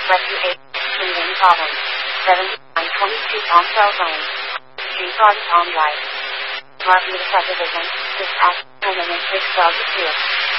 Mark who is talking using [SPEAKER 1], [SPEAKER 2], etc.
[SPEAKER 1] Rescue 8, Swindon Province, 7922 Palmdale Lane, Street Garden Palm Drive. Marketing subdivision, this act, and then 6 12 2.